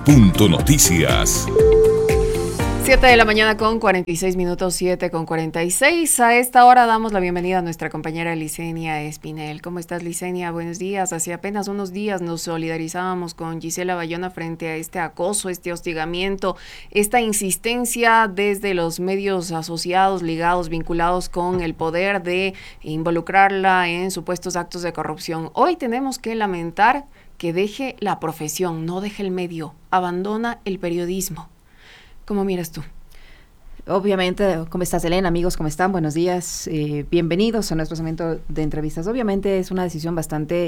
Punto Noticias. 7 de la mañana con 46 minutos, 7 con 46. A esta hora damos la bienvenida a nuestra compañera Licenia Espinel. ¿Cómo estás, Licenia? Buenos días. Hace apenas unos días nos solidarizábamos con Gisela Bayona frente a este acoso, este hostigamiento, esta insistencia desde los medios asociados, ligados, vinculados con el poder de involucrarla en supuestos actos de corrupción. Hoy tenemos que lamentar que deje la profesión, no deje el medio, abandona el periodismo. ¿Cómo miras tú? Obviamente, ¿cómo estás, Elena? Amigos, ¿cómo están? Buenos días. Bienvenidos a nuestro segmento de entrevistas. Obviamente es una decisión bastante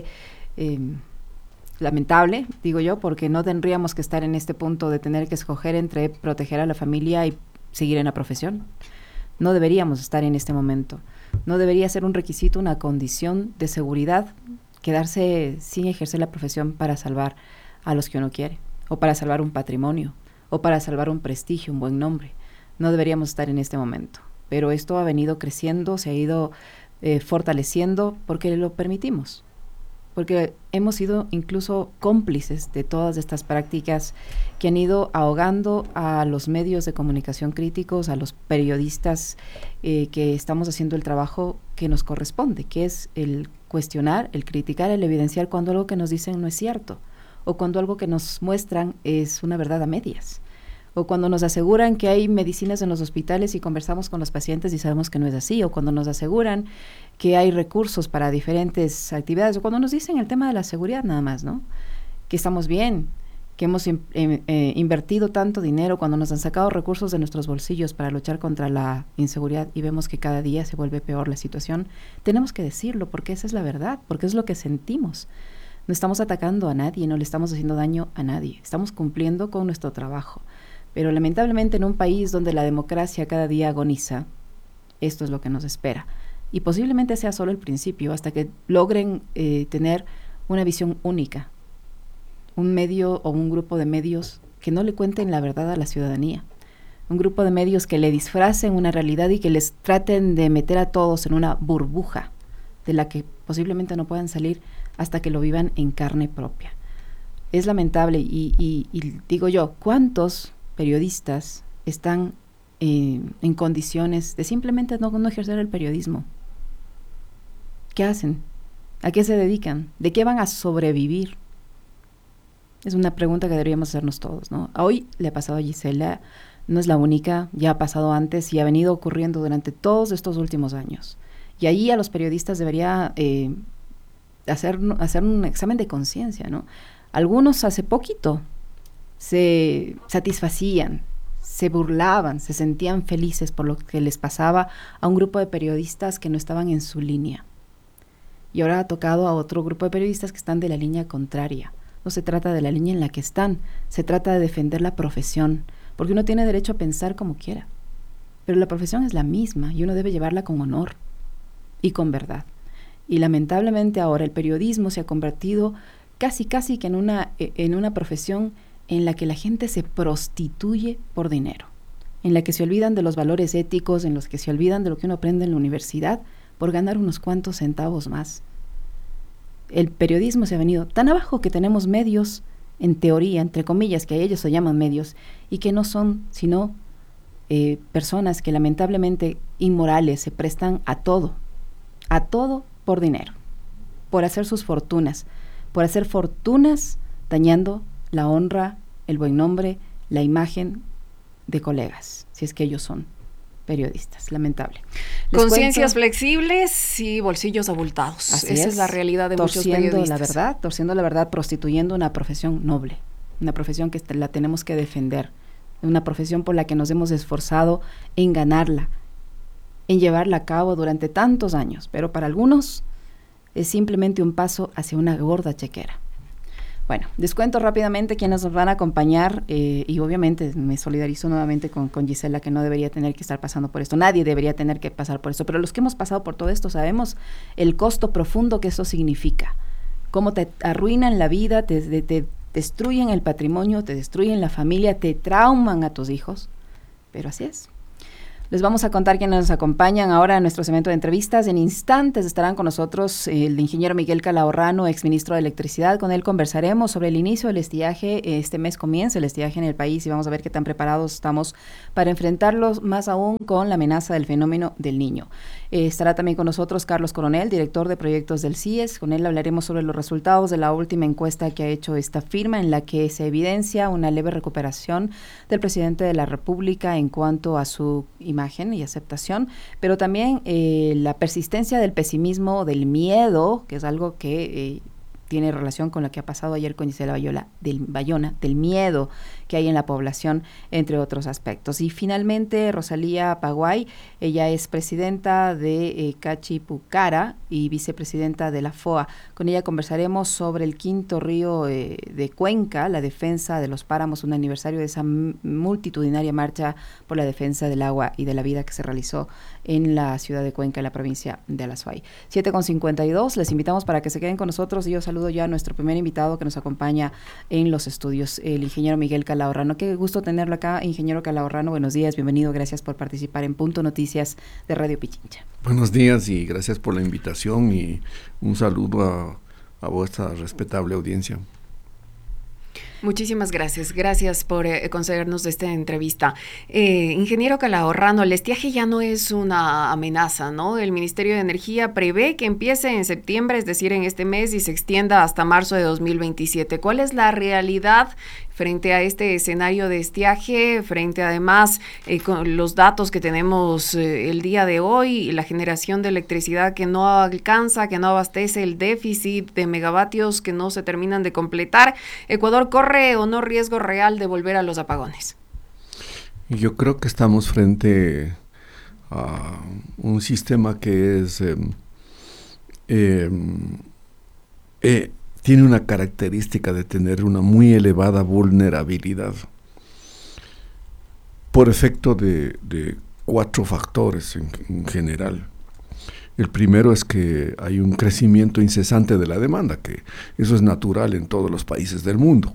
lamentable, digo yo, porque no tendríamos que estar en este punto de tener que escoger entre proteger a la familia y seguir en la profesión. No deberíamos estar en este momento. No debería ser un requisito, una condición de seguridad quedarse sin ejercer la profesión para salvar a los que uno quiere, o para salvar un patrimonio, o para salvar un prestigio, un buen nombre. No deberíamos estar en este momento. Pero esto ha venido creciendo, se ha ido fortaleciendo porque lo permitimos. Porque hemos sido incluso cómplices de todas estas prácticas que han ido ahogando a los medios de comunicación críticos, a los periodistas que estamos haciendo el trabajo que nos corresponde, que es el cuestionar, el criticar, el evidenciar cuando algo que nos dicen no es cierto, o cuando algo que nos muestran es una verdad a medias, o cuando nos aseguran que hay medicinas en los hospitales y conversamos con los pacientes y sabemos que no es así, o cuando nos aseguran que hay recursos para diferentes actividades, o cuando nos dicen el tema de la seguridad nada más, ¿no? Que estamos bien, que hemos invertido tanto dinero, cuando nos han sacado recursos de nuestros bolsillos para luchar contra la inseguridad y vemos que cada día se vuelve peor la situación, tenemos que decirlo porque esa es la verdad, porque es lo que sentimos. No estamos atacando a nadie, no le estamos haciendo daño a nadie, estamos cumpliendo con nuestro trabajo. Pero lamentablemente en un país donde la democracia cada día agoniza, esto es lo que nos espera. Y posiblemente sea solo el principio, hasta que logren tener una visión única, un medio o un grupo de medios que no le cuenten la verdad a la ciudadanía, un grupo de medios que le disfracen una realidad y que les traten de meter a todos en una burbuja de la que posiblemente no puedan salir hasta que lo vivan en carne propia. Es lamentable y digo yo, ¿cuántos periodistas están en condiciones de simplemente no ejercer el periodismo? ¿Qué hacen? ¿A qué se dedican? ¿De qué van a sobrevivir? Es una pregunta que deberíamos hacernos todos, ¿no? Hoy le ha pasado a Gisela, no es la única, ya ha pasado antes y ha venido ocurriendo durante todos estos últimos años. Y ahí a los periodistas debería hacer un examen de conciencia, ¿no? Algunos hace poquito se satisfacían, se burlaban, se sentían felices por lo que les pasaba a un grupo de periodistas que no estaban en su línea. Y ahora ha tocado a otro grupo de periodistas que están de la línea contraria. No se trata de la línea en la que están, se trata de defender la profesión, porque uno tiene derecho a pensar como quiera. Pero la profesión es la misma y uno debe llevarla con honor y con verdad. Y lamentablemente ahora el periodismo se ha convertido casi que en una profesión en la que la gente se prostituye por dinero, en la que se olvidan de los valores éticos, en los que se olvidan de lo que uno aprende en la universidad por ganar unos cuantos centavos más. El periodismo se ha venido tan abajo que tenemos medios, en teoría, entre comillas, que a ellos se llaman medios, y que no son sino personas que lamentablemente inmorales se prestan a todo por dinero, por hacer sus fortunas, por hacer fortunas dañando la honra, el buen nombre, la imagen de colegas, si es que ellos son periodistas, lamentable. Conciencias flexibles y bolsillos abultados. Esa es la realidad de muchos periodistas. Torciendo la verdad, prostituyendo una profesión noble, una profesión que la tenemos que defender, una profesión por la que nos hemos esforzado en ganarla, en llevarla a cabo durante tantos años, pero para algunos es simplemente un paso hacia una gorda chequera. Bueno, les cuento rápidamente quiénes nos van a acompañar y obviamente me solidarizo nuevamente con Gisela, que no debería tener que estar pasando por esto. Nadie debería tener que pasar por esto, pero los que hemos pasado por todo esto sabemos el costo profundo que eso significa. Cómo te arruinan la vida, te destruyen el patrimonio, te destruyen la familia, te trauman a tus hijos. Pero así es. Les vamos a contar quiénes nos acompañan ahora en nuestro segmento de entrevistas. En instantes estarán con nosotros el ingeniero Miguel Calahorrano, exministro de Electricidad. Con él conversaremos sobre el inicio del estiaje. Este mes comienza el estiaje en el país y vamos a ver qué tan preparados estamos para enfrentarlos, más aún con la amenaza del fenómeno del Niño. Estará también con nosotros Carlos Coronel, director de proyectos del CIES. Con él hablaremos sobre los resultados de la última encuesta que ha hecho esta firma, en la que se evidencia una leve recuperación del presidente de la República en cuanto a su imagen y aceptación, pero también la persistencia del pesimismo, del miedo, que es algo que tiene relación con lo que ha pasado ayer con Gisela Bayona, del miedo que hay en la población, entre otros aspectos. Y finalmente, Rosalía Paguay, ella es presidenta de Cachipucara y vicepresidenta de la FOA. Con ella conversaremos sobre el quinto río de Cuenca, la defensa de los páramos, un aniversario de esa multitudinaria marcha por la defensa del agua y de la vida que se realizó en la ciudad de Cuenca, en la provincia de Alazuay. 7:52, les invitamos para que se queden con nosotros y yo saludo ya a nuestro primer invitado que nos acompaña en los estudios, el ingeniero Miguel Calahorrano. Qué gusto tenerlo acá, ingeniero Calahorrano. Buenos días, bienvenido, gracias por participar en Punto Noticias de Radio Pichincha. Buenos días y gracias por la invitación y un saludo a vuestra respetable audiencia. Muchísimas gracias. Gracias por concedernos esta entrevista. Ingeniero Calahorrano, el estiaje ya no es una amenaza, ¿no? El Ministerio de Energía prevé que empiece en septiembre, es decir, en este mes, y se extienda hasta marzo de 2027. ¿Cuál es la realidad frente a este escenario de estiaje, frente además con los datos que tenemos el día de hoy, la generación de electricidad que no alcanza, que no abastece, el déficit de megavatios que no se terminan de completar? ¿Ecuador corre o no riesgo real de volver a los apagones? Yo creo que estamos frente a un sistema que es tiene una característica de tener una muy elevada vulnerabilidad por efecto de 4 factores en general. El primero es que hay un crecimiento incesante de la demanda, que eso es natural en todos los países del mundo.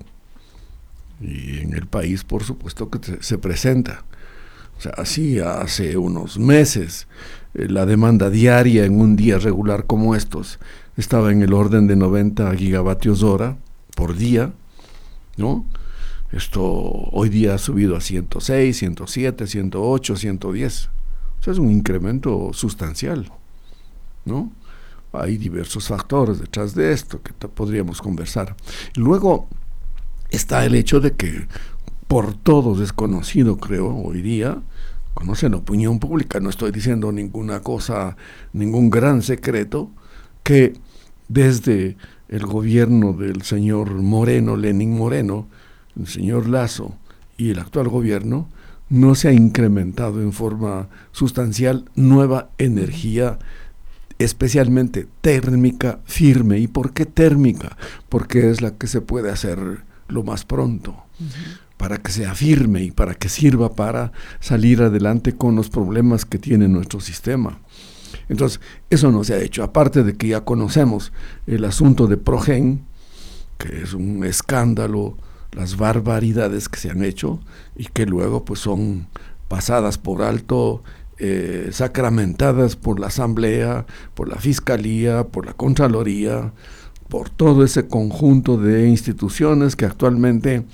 Y en el país, por supuesto, que se presenta. O sea, así hace unos meses, la demanda diaria en un día regular como estos estaba en el orden de 90 gigavatios hora por día, ¿no? Esto hoy día ha subido a 106, 107, 108, 110. O sea, es un incremento sustancial, ¿no? Hay diversos factores detrás de esto que podríamos conversar. Y luego está el hecho de que por todos es conocido, creo, hoy día, conoce la opinión pública, no estoy diciendo ninguna cosa, ningún gran secreto, que desde el gobierno del señor Moreno, Lenín Moreno, el señor Lasso y el actual gobierno, no se ha incrementado en forma sustancial nueva energía, especialmente térmica firme. ¿Y por qué térmica? Porque es la que se puede hacer lo más pronto, para que sea firme y para que sirva para salir adelante con los problemas que tiene nuestro sistema. Entonces, eso no se ha hecho, aparte de que ya conocemos el asunto de Progen, que es un escándalo, las barbaridades que se han hecho y que luego pues son pasadas por alto, sacramentadas por la Asamblea, por la Fiscalía, por la Contraloría, por todo ese conjunto de instituciones que actualmente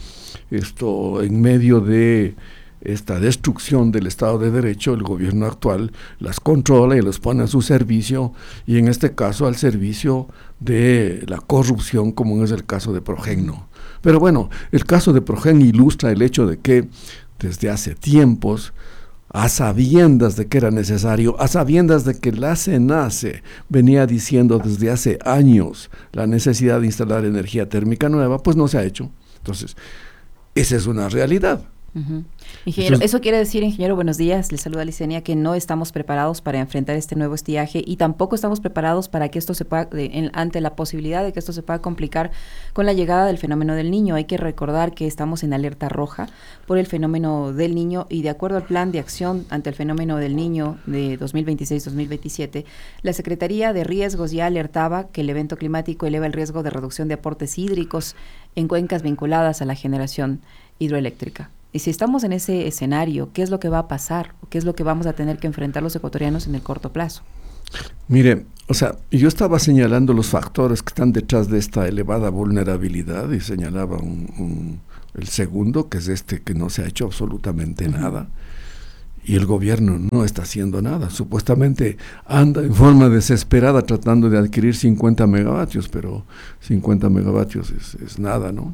en medio de esta destrucción del Estado de Derecho, el gobierno actual las controla y las pone a su servicio, y en este caso al servicio de la corrupción, como es el caso de Progen. Pero bueno, el caso de Progen ilustra el hecho de que desde hace tiempos, a sabiendas de que era necesario, a sabiendas de que la SENACE venía diciendo desde hace años la necesidad de instalar energía térmica nueva, pues no se ha hecho. Entonces, esa es una realidad. Ingeniero, eso quiere decir, ingeniero, buenos días, le saluda Licenia, que no estamos preparados para enfrentar este nuevo estiaje y tampoco estamos preparados para que esto se pueda, ante la posibilidad de que esto se pueda complicar con la llegada del fenómeno del Niño. Hay que recordar que estamos en alerta roja por el fenómeno del Niño y de acuerdo al plan de acción ante el fenómeno del Niño de 2026-2027, la Secretaría de Riesgos ya alertaba que el evento climático eleva el riesgo de reducción de aportes hídricos en cuencas vinculadas a la generación hidroeléctrica. Y si estamos en ese escenario, ¿qué es lo que va a pasar? ¿Qué es lo que vamos a tener que enfrentar los ecuatorianos en el corto plazo? Mire, o sea, yo estaba señalando los factores que están detrás de esta elevada vulnerabilidad y señalaba el segundo, que es que no se ha hecho absolutamente nada. Y el gobierno no está haciendo nada. Supuestamente anda en forma desesperada tratando de adquirir 50 megavatios, pero 50 megavatios es nada, ¿no?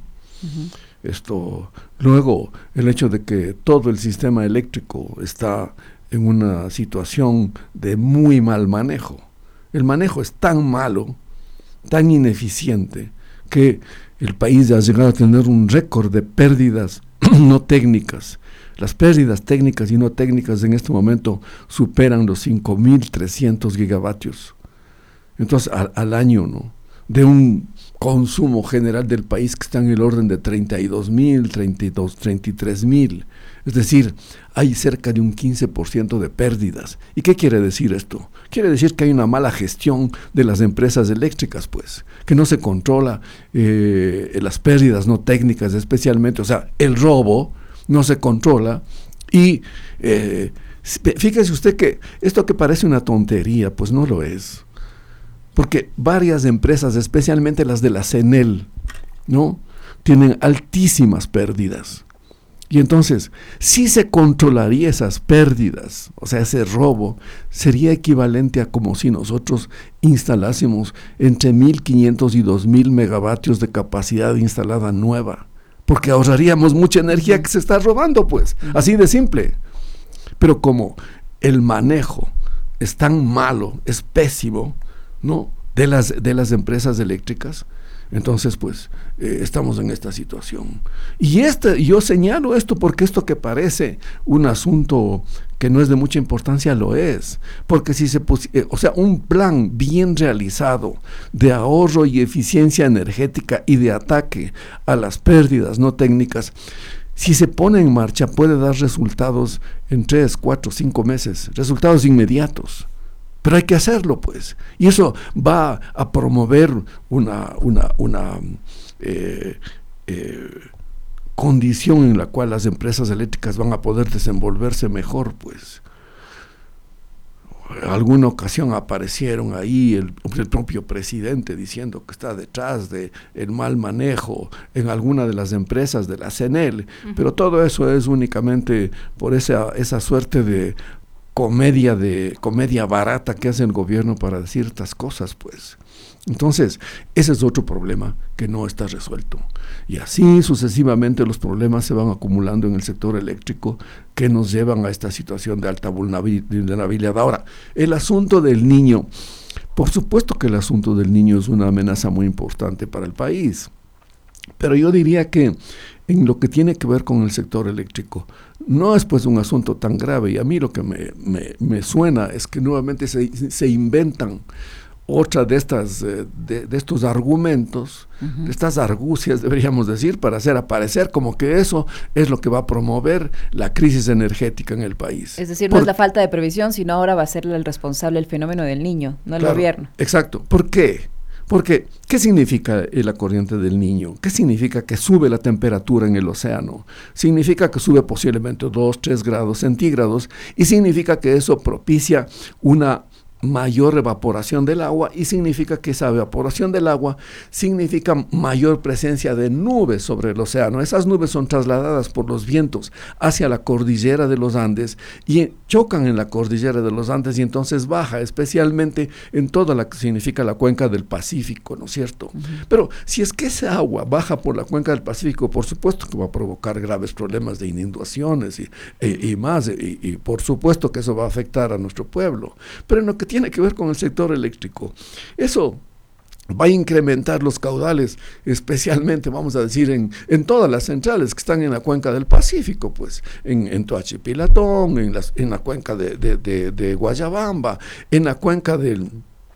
Luego, el hecho de que todo el sistema eléctrico está en una situación de muy mal manejo. El manejo es tan malo, tan ineficiente, que el país ha llegado a tener un récord de pérdidas no técnicas. Las pérdidas técnicas y no técnicas en este momento superan los 5.300 gigavatios. Entonces, al año, ¿no? De un consumo general del país que está en el orden de 32.000, 33.000. Es decir, hay cerca de un 15% de pérdidas. ¿Y qué quiere decir esto? Quiere decir que hay una mala gestión de las empresas eléctricas, pues, que no se controla las pérdidas no técnicas especialmente, o sea, el robo no se controla y fíjese usted que esto que parece una tontería, pues no lo es. Porque varias empresas, especialmente las de la CENEL, ¿no?, tienen altísimas pérdidas. Y entonces, si se controlaría esas pérdidas, o sea, ese robo, sería equivalente a como si nosotros instalásemos entre 1.500 y 2.000 megavatios de capacidad instalada nueva. Porque ahorraríamos mucha energía que se está robando, pues, así de simple. Pero como el manejo es tan malo, es pésimo, ¿no?, de las empresas eléctricas, entonces pues estamos en esta situación. Y yo señalo esto porque esto que parece un asunto que no es de mucha importancia, lo es. Porque si un plan bien realizado de ahorro y eficiencia energética y de ataque a las pérdidas no técnicas, si se pone en marcha puede dar resultados en 3, 4, 5 meses, resultados inmediatos. Pero hay que hacerlo, pues. Y eso va a promover una condición en la cual las empresas eléctricas van a poder desenvolverse mejor, pues. En alguna ocasión aparecieron ahí el propio presidente diciendo que está detrás de el mal manejo en alguna de las empresas de la CENEL, pero todo eso es únicamente por esa suerte de comedia barata que hace el gobierno para decir estas cosas, pues. Entonces, ese es otro problema que no está resuelto. Y así sucesivamente los problemas se van acumulando en el sector eléctrico que nos llevan a esta situación de alta vulnerabilidad. Ahora, el asunto del niño, por supuesto que el asunto del niño es una amenaza muy importante para el país, pero yo diría que en lo que tiene que ver con el sector eléctrico, no es pues un asunto tan grave, y a mí lo que me suena es que nuevamente se inventan otra de estos argumentos, de estas argucias, deberíamos decir, para hacer aparecer como que eso es lo que va a promover la crisis energética en el país. Es decir, no es la falta de previsión, sino ahora va a ser el responsable el fenómeno del niño, no el gobierno. Exacto. ¿Por qué? Porque, ¿qué significa la corriente del Niño? ¿Qué significa que sube la temperatura en el océano? Significa que sube posiblemente 2, 3 grados centígrados y significa que eso propicia una mayor evaporación del agua y significa que esa evaporación del agua significa mayor presencia de nubes sobre el océano. Esas nubes son trasladadas por los vientos hacia la cordillera de los Andes y chocan en la cordillera de los Andes y entonces baja, especialmente en toda la que significa la cuenca del Pacífico, ¿no es cierto? Pero si es que esa agua baja por la cuenca del Pacífico, por supuesto que va a provocar graves problemas de inundaciones y más, y por supuesto que eso va a afectar a nuestro pueblo. Pero en lo que tiene que ver con el sector eléctrico, eso va a incrementar los caudales, especialmente, vamos a decir, en todas las centrales que están en la cuenca del Pacífico, pues, en Toachipilatón, en la cuenca de Guayabamba, en la cuenca del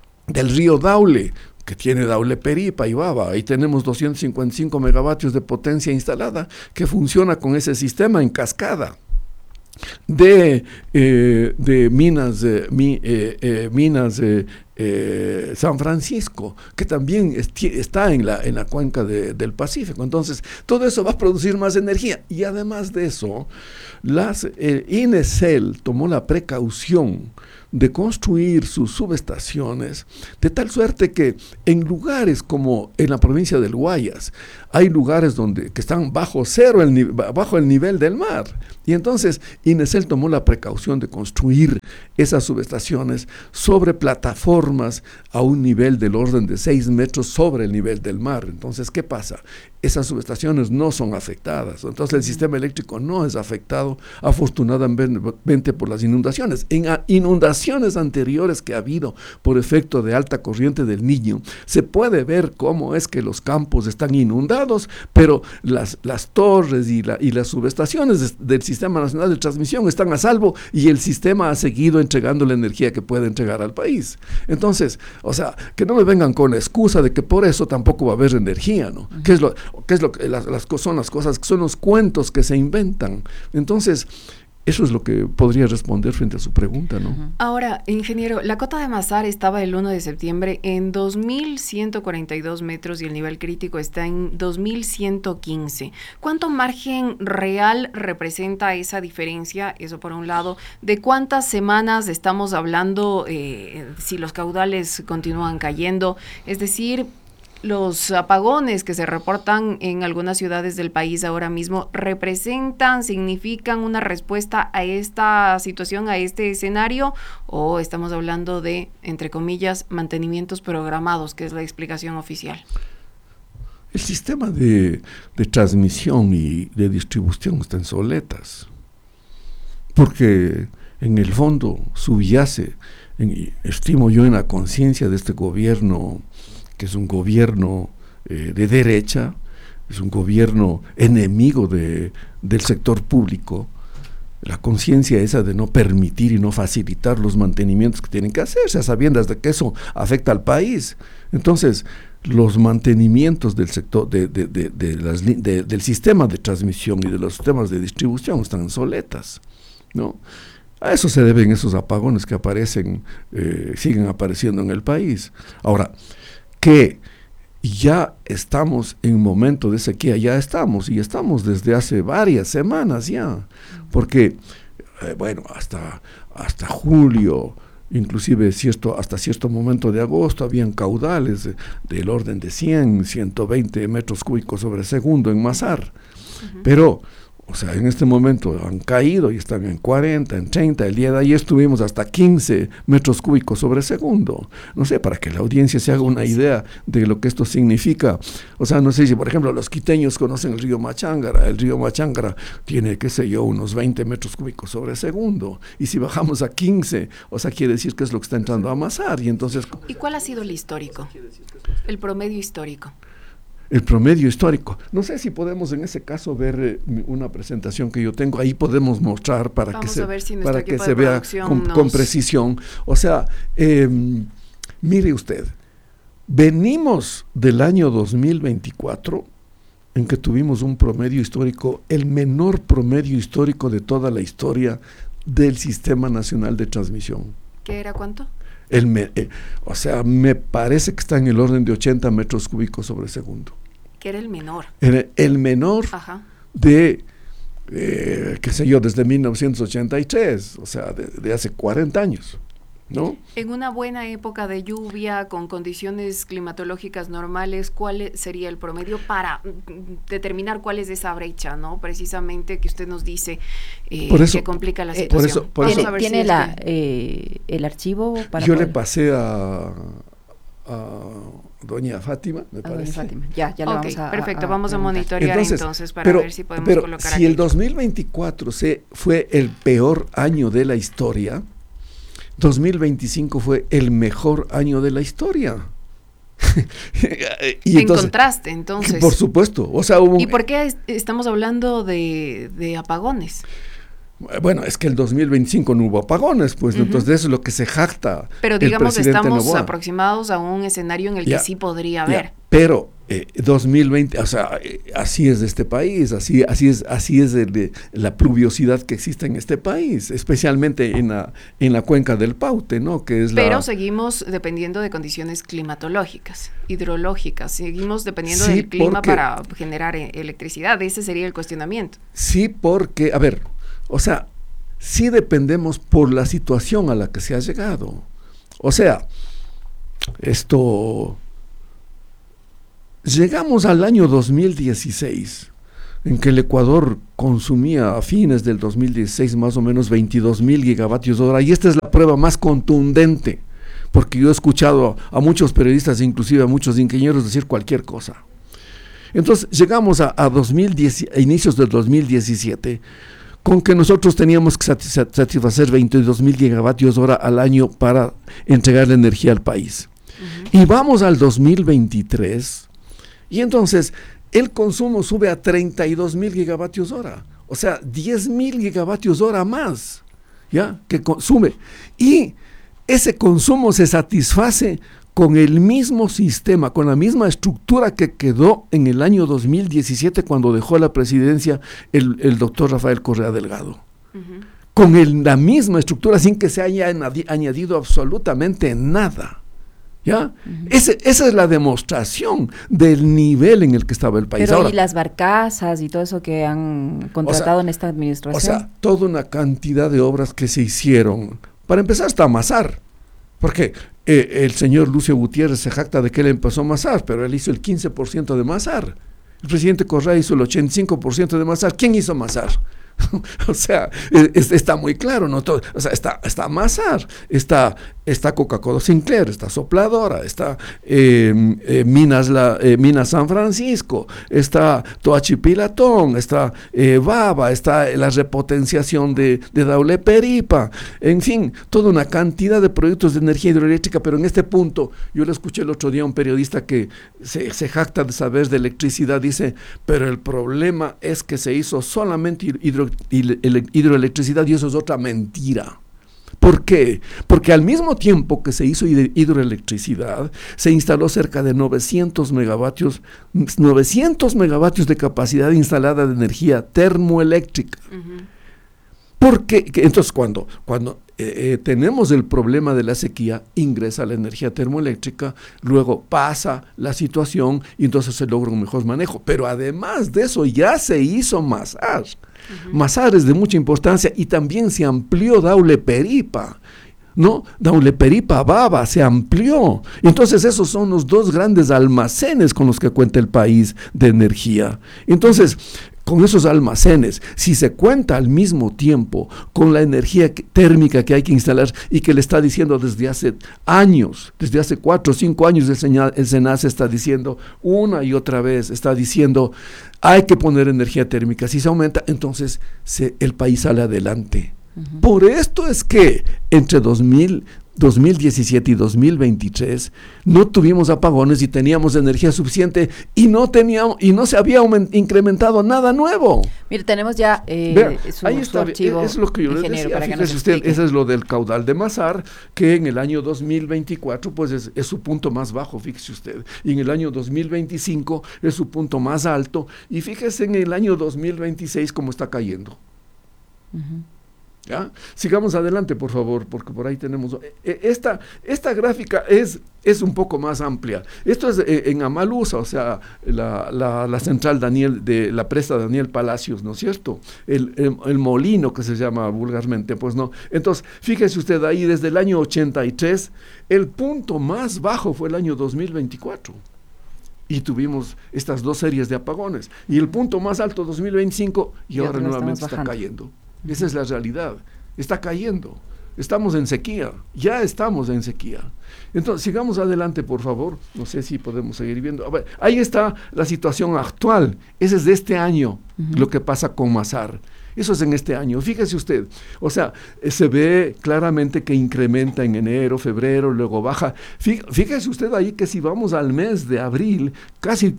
río Daule, que tiene Daule Peripa y Baba. Ahí tenemos 255 megavatios de potencia instalada que funciona con ese sistema en cascada. De minas San Francisco, que también está en la cuenca del Pacífico. Entonces, todo eso va a producir más energía. Y además de eso, Inecel tomó la precaución de construir sus subestaciones de tal suerte que en lugares como en la provincia del Guayas hay lugares que están bajo cero, bajo el nivel del mar, y entonces Inecel tomó la precaución de construir esas subestaciones sobre plataformas a un nivel del orden de 6 metros sobre el nivel del mar. Entonces, ¿qué pasa? Esas subestaciones no son afectadas, entonces el sistema eléctrico no es afectado afortunadamente por las inundaciones. En inundaciones anteriores que ha habido por efecto de alta corriente del Niño, se puede ver cómo es que los campos están inundados, pero las torres y las subestaciones del Sistema Nacional de Transmisión están a salvo y el sistema ha seguido entregando la energía que puede entregar al país. Entonces, o sea, que no me vengan con la excusa de que por eso tampoco va a haber energía, ¿no? ¿Qué es lo que son las cosas, que son los cuentos que se inventan? Entonces, eso es lo que podría responder frente a su pregunta, ¿no? Ahora, ingeniero, la cota de Masar estaba el 1 de septiembre en 2.142 metros y el nivel crítico está en 2.115. ¿Cuánto margen real representa esa diferencia? Eso por un lado. ¿De cuántas semanas estamos hablando si los caudales continúan cayendo? Es decir, los apagones que se reportan en algunas ciudades del país ahora mismo significan una respuesta a esta situación, a este escenario, o estamos hablando de, entre comillas, mantenimientos programados, que es la explicación oficial. El sistema de transmisión y de distribución está en soletas, porque en el fondo subyace, estimo yo, en la conciencia de este gobierno, que es un gobierno de derecha, es un gobierno enemigo del sector público, la conciencia esa de no permitir y no facilitar los mantenimientos que tienen que hacerse, a sabiendas de que eso afecta al país. Entonces, los mantenimientos del sector del sistema de transmisión y de los sistemas de distribución están en soletas, ¿no? A eso se deben esos apagones que siguen apareciendo en el país. Ahora, que ya estamos en un momento de sequía, y estamos desde hace varias semanas ya, porque, hasta julio, inclusive hasta cierto momento de agosto, habían caudales del orden de 120 metros cúbicos sobre segundo en Masar, pero, o sea, en este momento han caído y están en 40, en 30, el día de ayer estuvimos hasta 15 metros cúbicos sobre segundo. No sé, para que la audiencia se haga una idea de lo que esto significa. O sea, no sé si, por ejemplo, los quiteños conocen el río Machángara. El río Machángara tiene, qué sé yo, unos 20 metros cúbicos sobre segundo. Y si bajamos a 15, o sea, quiere decir que es lo que está entrando a Masar. Y entonces, ¿y cuál ha sido el histórico? El promedio histórico. El promedio histórico. No sé si podemos en ese caso ver una presentación que yo tengo. Ahí podemos mostrar para que se vea con precisión. O sea, mire usted, venimos del año 2024 en que tuvimos un promedio histórico, el menor promedio histórico de toda la historia del Sistema Nacional de Transmisión. ¿Qué era cuánto? O sea, me parece que está en el orden de 80 metros cúbicos sobre segundo. ¿Qué era el menor? Era el menor. Ajá. De, qué sé yo, desde 1983, o sea, de hace 40 años, ¿no? En una buena época de lluvia, con condiciones climatológicas normales, ¿cuál sería el promedio para determinar cuál es esa brecha, ¿no? Precisamente que usted nos dice que complica la situación. Por eso ¿tiene el archivo para yo le pasé a doña Fátima, me parece. Doña Fátima. Ya lo vamos a perfecto, vamos a monitorear entonces para ver si podemos colocar si el 2024 fue el peor año de la historia, 2025 fue el mejor año de la historia. Y entonces, contraste, entonces. Por supuesto. O sea, ¿y por qué estamos hablando de apagones? Bueno, es que el 2025 no hubo apagones, pues, entonces eso es lo que se jacta. Pero digamos, el presidente estamos Noboa. aproximados a un escenario en el que sí podría haber. Pero 2020, o sea, así es de este país, así es de la pluviosidad que existe en este país, especialmente en la cuenca del Paute, ¿no? Que es Pero seguimos dependiendo de condiciones climatológicas, hidrológicas, seguimos dependiendo del clima para generar electricidad, ese sería el cuestionamiento. Sí, porque, a ver, o sea, sí dependemos por la situación a la que se ha llegado. O sea, llegamos al año 2016, en que el Ecuador consumía a fines del 2016 más o menos 22,000 gigavatios hora, y esta es la prueba más contundente, porque yo he escuchado a muchos periodistas, inclusive a muchos ingenieros, decir cualquier cosa. Entonces, llegamos a inicios del 2017, con que nosotros teníamos que satisfacer 22,000 gigavatios hora al año para entregar la energía al país. Y vamos al 2023, y entonces el consumo sube a 32,000 gigavatios hora, o sea, 10,000 gigavatios hora más, ¿ya? Que consume. Y ese consumo se satisface con el mismo sistema, con la misma estructura que quedó en el año 2017 cuando dejó la presidencia el doctor Rafael Correa Delgado. Con la misma estructura, sin que se haya añadido absolutamente nada. ¿Ya? Esa es la demostración del nivel en el que estaba el país. Pero ahora, y las barcazas y todo eso que han contratado en esta administración. O sea, toda una cantidad de obras que se hicieron. Para empezar, hasta Masar. Porque el señor Lucio Gutiérrez se jacta de que él empezó Masar, pero él hizo el 15% de Masar. El presidente Correa hizo el 85% de Masar. ¿Quién hizo Masar? O sea, está muy claro, ¿no? Todo, o sea, está Masar, está Coca-Cola Sinclair, está Sopladora, está Minas San Francisco, está Toachipilatón, está Baba, está la repotenciación de Daule-Peripa, en fin, toda una cantidad de proyectos de energía hidroeléctrica, pero en este punto, yo le escuché el otro día a un periodista que se jacta de saber de electricidad, dice, pero el problema es que se hizo solamente hidroelectricidad, y eso es otra mentira. ¿Por qué? Porque al mismo tiempo que se hizo hidroelectricidad, se instaló cerca de 900 megavatios de capacidad instalada de energía termoeléctrica. Porque entonces cuando tenemos el problema de la sequía, ingresa la energía termoeléctrica, luego pasa la situación y entonces se logra un mejor manejo. Pero además de eso ya se hizo Masar. Masar es de mucha importancia, y también se amplió Daule-Peripa, ¿no? Daule-Peripa, Baba, se amplió. Entonces esos son los dos grandes almacenes con los que cuenta el país de energía. Entonces, con esos almacenes, si se cuenta al mismo tiempo con la energía térmica que hay que instalar, y que le está diciendo desde hace años, desde hace 4 o 5 años el SENACE está diciendo una y otra vez, está diciendo hay que poner energía térmica, si se aumenta, entonces el país sale adelante. Por esto es que entre 2017 y 2023 no tuvimos apagones y teníamos energía suficiente, y no se había incrementado nada nuevo. Mire, tenemos ya ahí está, archivo, es lo que yo les decía. Fíjese usted, ese es lo del caudal de Masar, que en el año 2024 pues es su punto más bajo, fíjese usted, y en el año 2025 es su punto más alto, y fíjese en el año 2026 cómo está cayendo. ¿Ya? Sigamos adelante, por favor, porque por ahí tenemos... Esta gráfica es un poco más amplia. Esto es en Amalusa, o sea, la central de la presa Daniel Palacios, ¿no es cierto? El molino, que se llama vulgarmente, pues no. Entonces, fíjese usted ahí, desde el año 83, el punto más bajo fue el año 2024. Y tuvimos estas 2 series de apagones. Y el punto más alto, 2025, y ahora nuevamente está cayendo. Esa es la realidad, está cayendo, estamos en sequía, ya estamos en sequía. Entonces, sigamos adelante, por favor, no sé si podemos seguir viendo. A ver, ahí está la situación actual, esa es de este año, lo que pasa con Masar. Eso es en este año. Fíjese usted, o sea, se ve claramente que incrementa en enero, febrero, luego baja. Fíjese usted ahí que si vamos al mes de abril, casi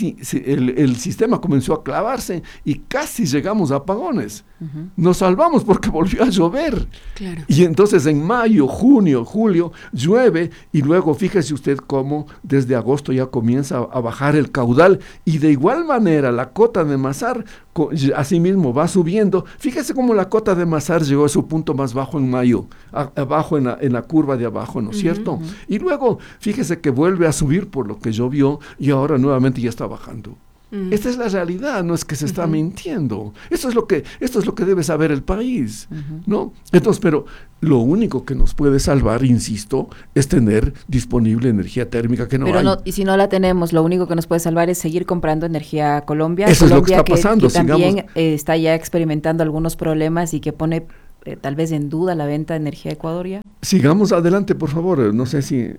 el sistema comenzó a clavarse y casi llegamos a apagones. Nos salvamos porque volvió a llover. Claro. Y entonces en mayo, junio, julio, llueve y luego fíjese usted cómo desde agosto ya comienza a bajar el caudal y de igual manera la cota de Masar asimismo va subiendo. Fíjese cómo la cota de Masar llegó a su punto más bajo en mayo, abajo en la curva de abajo, ¿no es cierto? Y luego fíjese que vuelve a subir por lo que llovió y ahora nuevamente ya está bajando. Esta es la realidad, no es que se está mintiendo. Esto es lo que debe saber el país, ¿no? Entonces, pero lo único que nos puede salvar, insisto, es tener disponible energía térmica que no hay. Y si no la tenemos, lo único que nos puede salvar es seguir comprando energía a Colombia. Eso Colombia es lo que está pasando. Que también está ya experimentando algunos problemas y que pone tal vez en duda la venta de energía a Ecuador ya. Sigamos adelante, por favor. No sé si...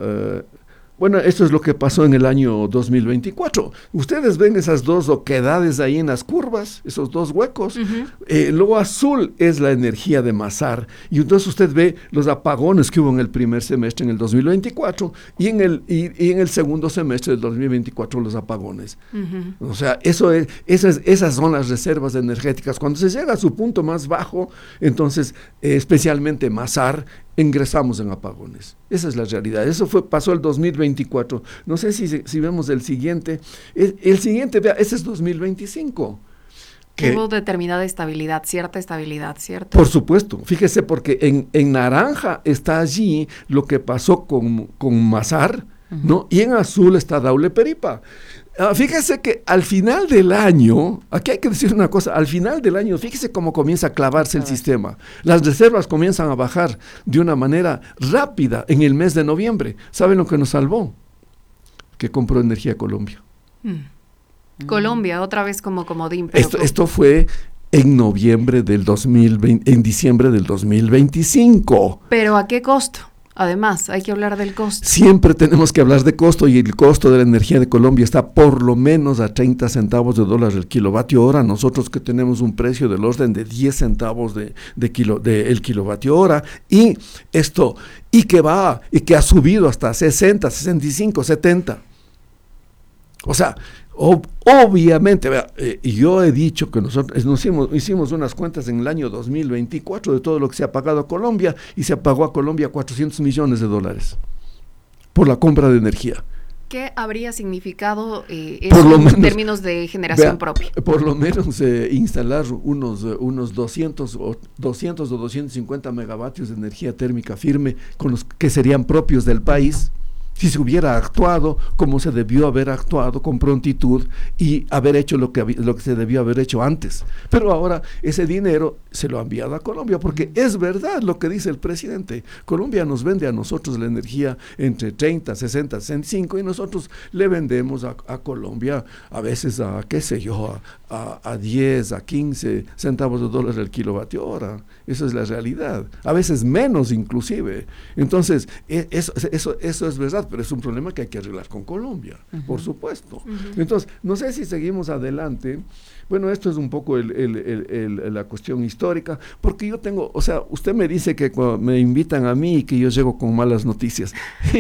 Bueno, esto es lo que pasó en el año 2024. Ustedes ven esas dos oquedades ahí en las curvas, esos dos huecos. Lo azul es la energía de Masar. Y entonces usted ve los apagones que hubo en el primer semestre en el 2024 y en el segundo semestre del 2024 los apagones. O sea, esas son las reservas energéticas. Cuando se llega a su punto más bajo, entonces especialmente Masar, ingresamos en apagones. Esa es la realidad. Eso pasó el 2024. No sé si vemos el siguiente. El siguiente, vea, ese es 2025. Hubo determinada estabilidad, cierta estabilidad, ¿cierto? Por supuesto. Fíjese, porque en naranja está allí lo que pasó con Masar, ¿no? Y en azul está Daule Peripa. Fíjese que al final del año, aquí hay que decir una cosa, al final del año, fíjese cómo comienza a clavarse el sistema. Las reservas comienzan a bajar de una manera rápida en el mes de noviembre. ¿Saben lo que nos salvó? Que compró energía Colombia. Colombia, otra vez como comodín. Esto fue en noviembre del 2020, en diciembre del 2025. ¿Pero a qué costo? Además, hay que hablar del costo. Siempre tenemos que hablar de costo y el costo de la energía de Colombia está por lo menos a 30 centavos de dólar el kilovatio hora. Nosotros que tenemos un precio del orden de 10 centavos de el kilovatio hora y que ha subido hasta 60, 65, 70. O sea, obviamente, yo he dicho que nosotros hicimos unas cuentas en el año 2024 de todo lo que se ha pagado a Colombia y se pagó a Colombia 400 millones de dólares por la compra de energía. ¿Qué habría significado eso en términos de generación propia? Por lo menos instalar unos 200 o 250 megavatios de energía térmica firme con los que serían propios del país. Si se hubiera actuado como se debió haber actuado, con prontitud y haber hecho lo que se debió haber hecho antes. Pero ahora ese dinero se lo ha enviado a Colombia, porque es verdad lo que dice el presidente. Colombia nos vende a nosotros la energía entre 30, 60, 65 y nosotros le vendemos a Colombia a veces a 10, a 15 centavos de dólar el kilovatio hora. Esa es la realidad. A veces menos inclusive. Entonces, eso es verdad, pero es un problema que hay que arreglar con Colombia, por supuesto. Entonces, no sé si seguimos adelante. Bueno, esto es un poco la cuestión histórica, porque yo tengo, o sea, usted me dice que me invitan a mí y que yo llego con malas noticias.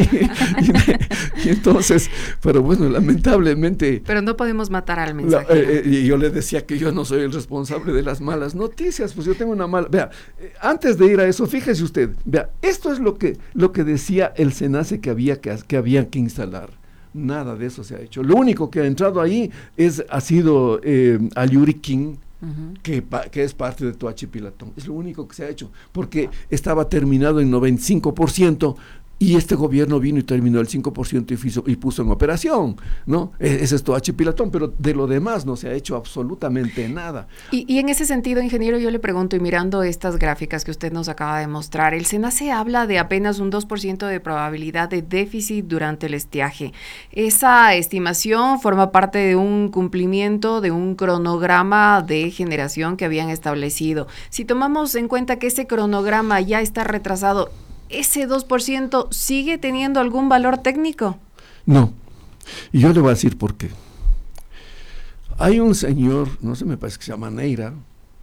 y entonces, pero bueno, lamentablemente... Pero no podemos matar al mensajero. Y yo le decía que yo no soy el responsable de las malas noticias, pues yo tengo una mala... Vea, antes de ir a eso, fíjese usted, vea, esto es lo que decía el SENACE que había que instalar. Nada de eso se ha hecho. Lo único que ha entrado ahí ha sido Aliuriquín, que es parte de Toachi Pilatón. Es lo único que se ha hecho, porque estaba terminado en 95%, y este gobierno vino y terminó el 5% y puso en operación, ¿no? Ese es Toachi Pilatón, pero de lo demás no se ha hecho absolutamente nada. Y en ese sentido, ingeniero, yo le pregunto, y mirando estas gráficas que usted nos acaba de mostrar, el SENACE habla de apenas un 2% de probabilidad de déficit durante el estiaje. ¿Esa estimación forma parte de un cumplimiento de un cronograma de generación que habían establecido? Si tomamos en cuenta que ese cronograma ya está retrasado, ¿ese 2% sigue teniendo algún valor técnico? No, y yo le voy a decir por qué. Hay un señor, no sé, me parece que se llama Neira.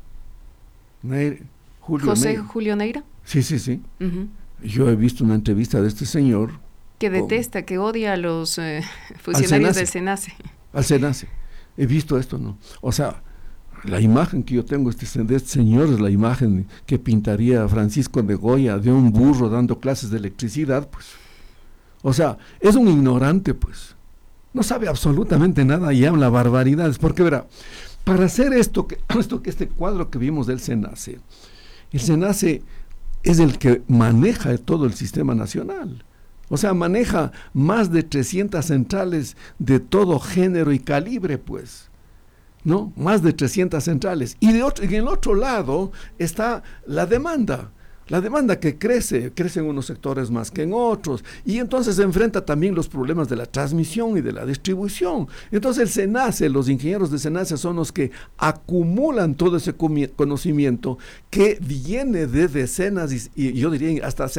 José Julio Neira. Sí. Yo he visto una entrevista de este señor. Que detesta, que odia a los funcionarios del SENACE. Al SENACE. He visto esto, ¿no? O sea, la imagen que yo tengo de este señor es la imagen que pintaría Francisco de Goya de un burro dando clases de electricidad, pues. O sea, es un ignorante, pues. No sabe absolutamente nada y habla barbaridades. Porque, verá, para hacer este cuadro que vimos del SENACE, el SENACE es el que maneja todo el sistema nacional. O sea, maneja más de 300 centrales de todo género y calibre, pues, ¿no? Más de 300 centrales. Y en el otro lado está la demanda que crece en unos sectores más que en otros, y entonces se enfrenta también los problemas de la transmisión y de la distribución. Entonces el SENACE, los ingenieros de SENACE son los que acumulan todo ese conocimiento que viene de decenas y yo diría hasta